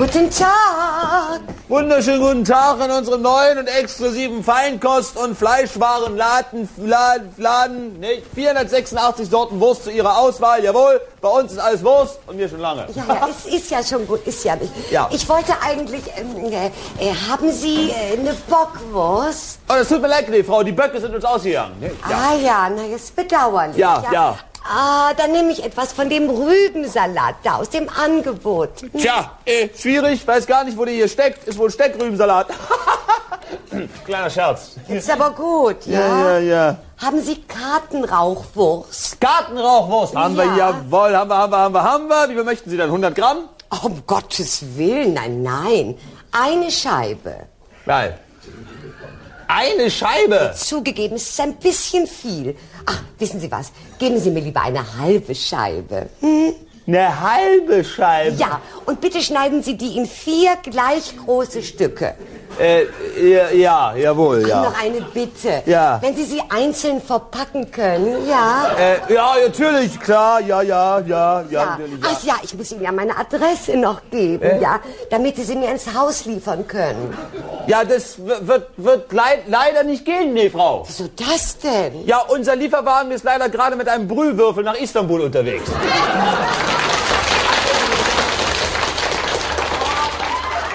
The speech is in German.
Guten Tag. Wunderschönen guten Tag in unserem neuen und exklusiven Feinkost- und Fleischwarenladen. 486 Sorten Wurst zu Ihrer Auswahl. Jawohl, bei uns ist alles Wurst und wir schon lange. Ja, es ist ja schon gut, ist ja nicht. Ja. Ich wollte eigentlich, haben Sie eine Bockwurst? Oh, das tut mir leid, nee, Frau, die Böcke sind uns ausgegangen. Ne? Ah ja, na, das ist bedauerlich. Ja. Ah, dann nehme ich etwas von dem Rübensalat da aus dem Angebot. Tja, schwierig, weiß gar nicht, wo der hier steckt. Ist wohl Steckrübensalat. Kleiner Scherz. Ist aber gut, ja? Ja. Haben Sie Kartenrauchwurst? Gartenrauchwurst haben wir, Ja. jawohl, haben wir. Wie viel möchten Sie denn, 100 Gramm? Oh, um Gottes Willen, nein. Eine Scheibe. Geil. Eine Scheibe? Zugegeben, es ist ein bisschen viel. Ach, wissen Sie was? Geben Sie mir lieber eine halbe Scheibe. Eine halbe Scheibe? Ja, und bitte schneiden Sie die in 4 gleich große Stücke. Jawohl, ja. Noch eine Bitte. Ja. Wenn Sie sie einzeln verpacken können, ja. Ja, natürlich, klar, ja, natürlich, ja. Ach ja, ich muss Ihnen ja meine Adresse noch geben, ja, damit Sie mir ins Haus liefern können. Ja, das wird leider nicht gehen, nee, Frau. Wieso das denn? Ja, unser Lieferwagen ist leider gerade mit einem Brühwürfel nach Istanbul unterwegs.